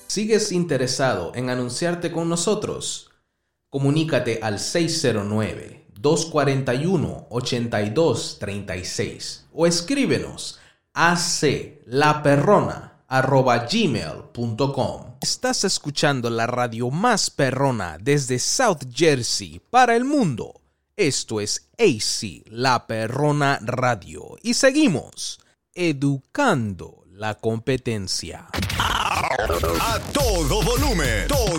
¿Sigues interesado en anunciarte con nosotros? Comunícate al 609-241-8236 o escríbenos a aclaperrona@gmail.com. Estás escuchando la radio más perrona desde South Jersey para el mundo. Esto es AC La Perrona Radio y seguimos educando la competencia. A todo volumen, todo